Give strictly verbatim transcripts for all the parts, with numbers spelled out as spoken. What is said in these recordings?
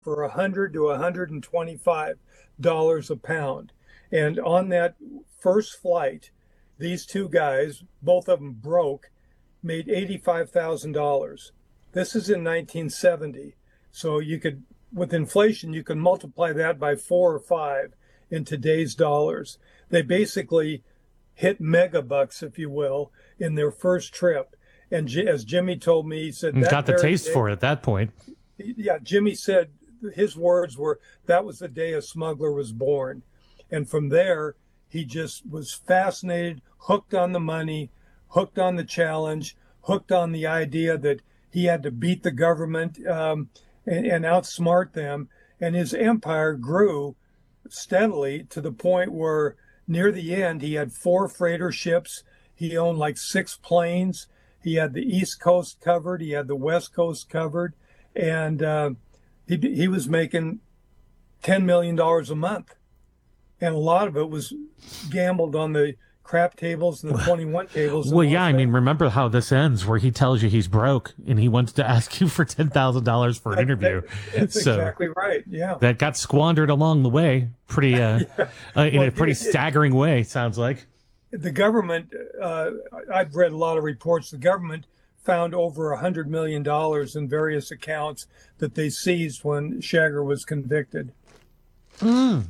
for a hundred to a hundred and twenty-five dollars a pound. And on that first flight, these two guys, both of them broke, made eighty-five thousand dollars. This is in nineteen seventy. So you could, with inflation, you can multiply that by four or five in today's dollars. They basically hit megabucks, if you will, in their first trip. And J- as Jimmy told me, he said, And that got the very taste day- for it at that point. Yeah, Jimmy said his words were, that was the day a smuggler was born. And from there, he just was fascinated, hooked on the money, hooked on the challenge, hooked on the idea that he had to beat the government um, and, and outsmart them. And his empire grew steadily to the point where near the end, he had four freighter ships. He owned like six planes. He had the East Coast covered. He had the West Coast covered. And uh, he, he was making ten million dollars a month. And a lot of it was gambled on the crap tables and the twenty-one tables. Well, yeah, I mean, remember how this ends, where he tells you he's broke and he wants to ask you for ten thousand dollars for an interview. That's so exactly right, yeah. that got squandered along the way, pretty uh, Yeah. uh, in Well, a pretty it- it- staggering way, sounds like. The government, uh, I've read a lot of reports, the government found over one hundred million dollars in various accounts that they seized when Shagger was convicted. Mm.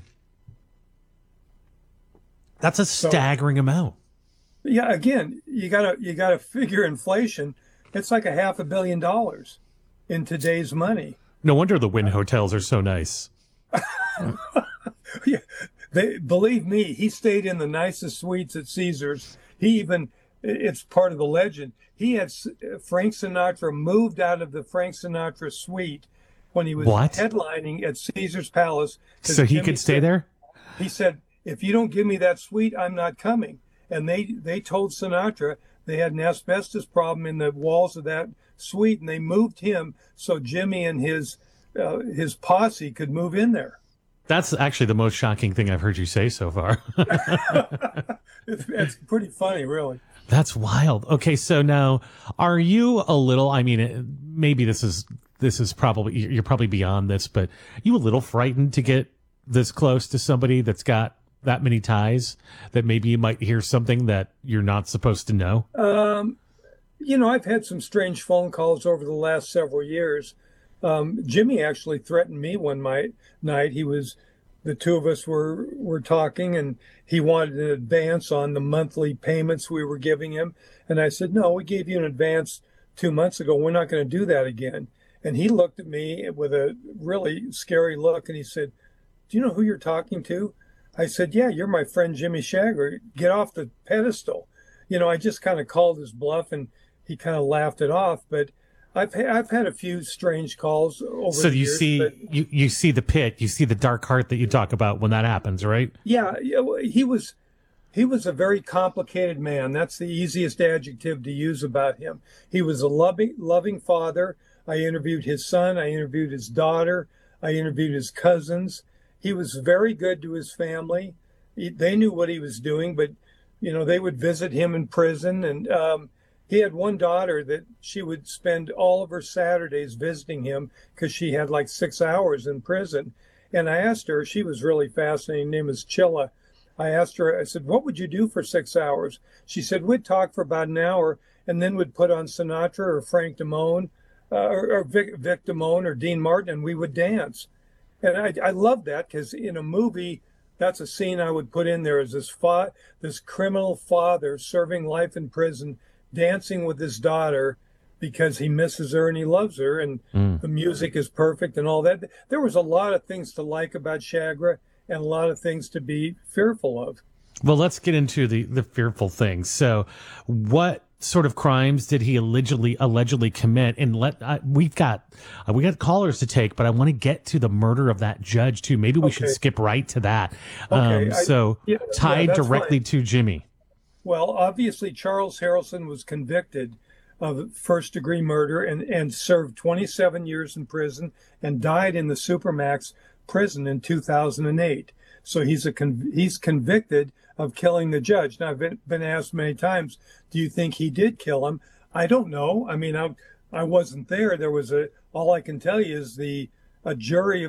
That's a staggering amount. Yeah, again, you gotta you gotta figure inflation. It's like a half a billion dollars in today's money. No wonder the Wynn hotels are so nice. Yeah, they believe me. He stayed in the nicest suites at Caesars. He even, it's part of the legend. He had S- Frank Sinatra moved out of the Frank Sinatra suite when he was What? headlining at Caesar's Palace. 'Cause So he Jimmy could stay said- there? He said, "If you don't give me that suite, I'm not coming." And they they told Sinatra they had an asbestos problem in the walls of that suite, and they moved him so Jimmy and his uh, his posse could move in there. That's actually the most shocking thing I've heard you say so far. It's, it's pretty funny, really. That's wild. Okay, so now, are you a little? I mean, it- maybe this is this is probably you're probably beyond this, but you a little frightened to get this close to somebody that's got that many ties that maybe you might hear something that you're not supposed to know? Um, you know, I've had some strange phone calls over the last several years. Um, Jimmy actually threatened me one night. Night he was, the two of us were were talking, and he wanted an advance on the monthly payments we were giving him. And I said, "No, we gave you an advance two months ago. We're not going to do that again." And he looked at me with a really scary look, and he said, "Do you know who you're talking to?" I said, "Yeah, you're my friend Jimmy Shagger. Get off the pedestal." You know, I just kind of called his bluff, and he kind of laughed it off. But I've ha- I've had a few strange calls over So the you years, see, but you you see the pit, you see the dark heart that you talk about when that happens, right? yeah, yeah, well, he was he was a very complicated man. That's the easiest adjective to use about him. He was a loving loving father. I interviewed his son. I interviewed his daughter. I interviewed his cousins. He was very good to his family. He, they knew what he was doing, but you know they would visit him in prison, and um, he had one daughter that she would spend all of her Saturdays visiting him because she had like six hours in prison. And I asked her, she was really fascinating. Her name is Chilla. I asked her, I said, "What would you do for six hours?" She said, "We'd talk for about an hour and then we'd put on Sinatra or Frank Damone uh, or, or Vic, Vic Damone or Dean Martin, and we would dance." And I, I love that because in a movie, that's a scene I would put in there is this fa- this criminal father serving life in prison, dancing with his daughter because he misses her and he loves her, and Mm. the music is perfect and all that. There was a lot of things to like about Chagra and a lot of things to be fearful of. Well, let's get into the, the fearful things. So, what sort of crimes did he allegedly allegedly commit? And let uh, we've got uh, we got callers to take, but I want to get to the murder of that judge too. Maybe we should Okay. skip right to that. Okay, Um, I- so, yeah, tied yeah, that's directly fine. to Jimmy. Well, obviously, Charles Harrelson was convicted of first degree murder and, and served twenty-seven years in prison and died in the Supermax prison in two thousand eight. So he's a con- he's convicted of killing the judge. Now, I've been, been asked many times, do you think he did kill him? I don't know. I mean, I, I wasn't there. There was a, all I can tell you is the a jury